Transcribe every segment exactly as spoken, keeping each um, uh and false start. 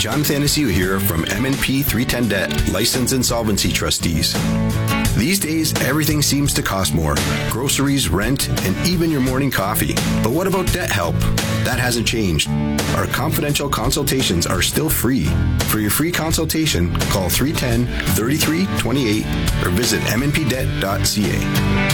John Thanasiu here from M and P three ten Debt, Licensed Insolvency Trustees. These days, everything seems to cost more. Groceries, rent, and even your morning coffee. But what about debt help? That hasn't changed. Our confidential consultations are still free. For your free consultation, call three one zero, three three two eight or visit m n p debt dot c a.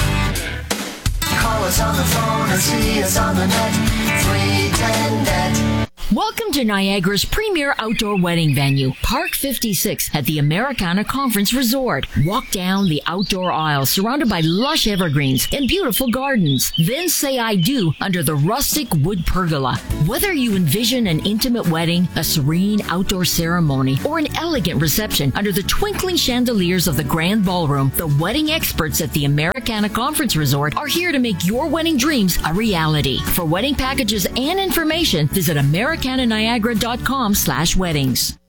Call us on the phone or see us on the net. three ten debt. Welcome to Niagara's premier outdoor wedding venue, Park fifty-six at the Americana Conference Resort. Walk down the outdoor aisle surrounded by lush evergreens and beautiful gardens. Then say I do under the rustic wood pergola. Whether you envision an intimate wedding, a serene outdoor ceremony, or an elegant reception under the twinkling chandeliers of the Grand Ballroom, the wedding experts at the Americana Conference Resort are here to make your wedding dreams a reality. For wedding packages and information, visit Americana Niagara.com slash weddings.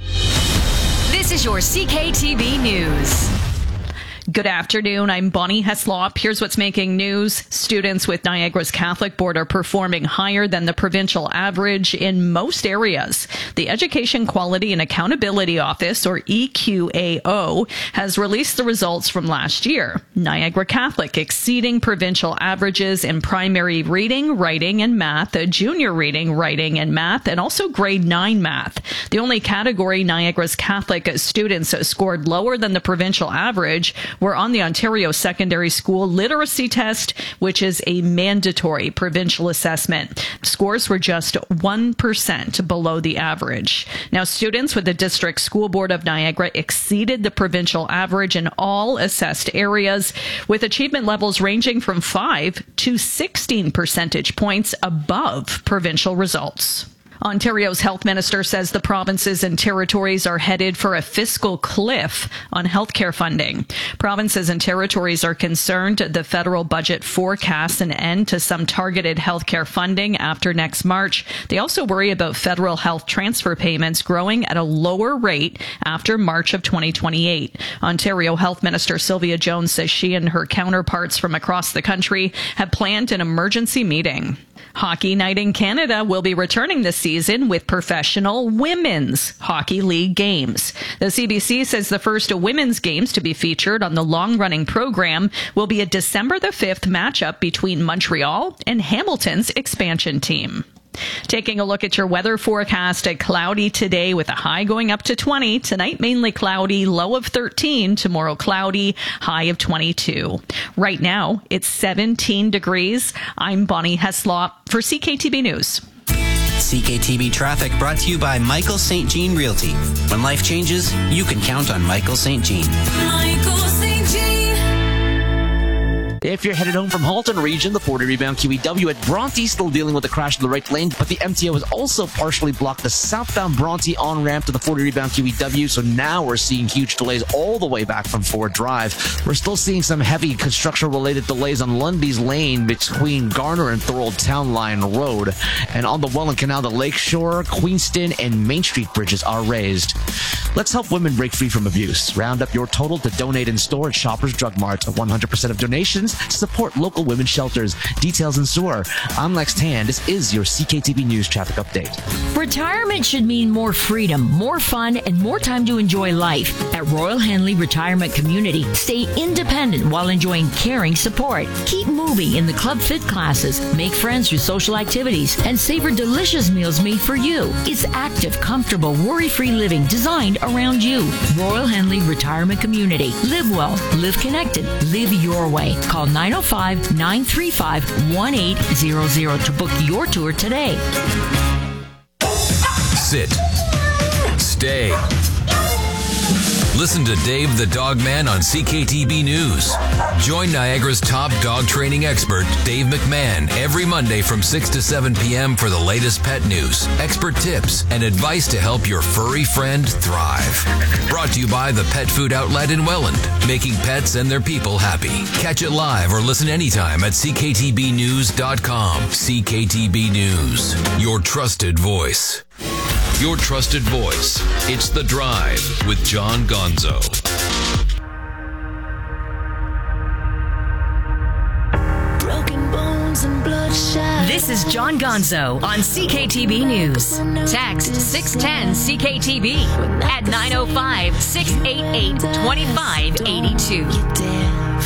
This is your C K T V News. Good afternoon. I'm Bonnie Heslop. Here's what's making news. Students with Niagara's Catholic Board are performing higher than the provincial average in most areas. The Education Quality and Accountability Office, or E Q A O, has released the results from last year. Niagara Catholic exceeding provincial averages in primary reading, writing, and math, junior reading, writing, and math, and also grade nine math. The only category Niagara's Catholic students scored lower than the provincial average were on the Ontario Secondary School Literacy Test, which is a mandatory provincial assessment. Scores were just one percent below the average. Now, students with the District School Board of Niagara exceeded the provincial average in all assessed areas, with achievement levels ranging from five to sixteen percentage points above provincial results. Ontario's health minister says the provinces and territories are headed for a fiscal cliff on healthcare funding. Provinces and territories are concerned the federal budget forecasts an end to some targeted healthcare funding after next March. They also worry about federal health transfer payments growing at a lower rate after March of twenty twenty-eight. Ontario Health Minister Sylvia Jones says she and her counterparts from across the country have planned an emergency meeting. Hockey Night in Canada will be returning this season with professional women's hockey league games. The C B C says the first women's games to be featured on the long-running program will be a December the fifth matchup between Montreal and Hamilton's expansion team. Taking a look at your weather forecast, a cloudy today with a high going up to twenty. Tonight, mainly cloudy, low of thirteen. Tomorrow, cloudy, high of twenty-two. Right now, it's seventeen degrees. I'm Bonnie Heslop for C K T B News. C K T B Traffic brought to you by Michael Saint Jean Realty. When life changes, you can count on Michael Saint Jean. Michael Saint Jean. If you're headed home from Halton Region, the forty-rebound Q E W at Bronte still dealing with a crash in the right lane, but the M T O has also partially blocked the southbound Bronte on-ramp to the forty-rebound Q E W, so now we're seeing huge delays all the way back from Ford Drive. We're still seeing some heavy construction-related delays on Lundy's Lane between Garner and Thorold Town Line Road. And on the Welland Canal, the Lakeshore, Queenston, and Main Street bridges are raised. Let's help women break free from abuse. Round up your total to donate in store at Shoppers Drug Mart. one hundred percent of donations support local women's shelters. Details in store. I'm Lex Tan. This is your C K T V News Traffic Update. Retirement should mean more freedom, more fun, and more time to enjoy life. At Royal Henley Retirement Community, stay independent while enjoying caring support. Keep moving in the Club Fit classes, make friends through social activities, and savor delicious meals made for you. It's active, comfortable, worry-free living designed around you. Royal Henley Retirement Community. Live well, live connected, live your way. Call nine oh five, nine three five, one eight zero zero to book your tour today. Sit. Stay. Listen to Dave the Dog Man on C K T B News. Join Niagara's top dog training expert, Dave McMahon, every Monday from six to seven p.m. for the latest pet news, expert tips, and advice to help your furry friend thrive. Brought to you by the Pet Food Outlet in Welland, making pets and their people happy. Catch it live or listen anytime at c k t b news dot com. C K T B News, your trusted voice. Your trusted voice. It's The Drive with John Gonzo. Broken bones and bloodshot. This is John Gonzo on C K T B News. Text six one zero C K T B at nine oh five, six eight eight, two five eight two.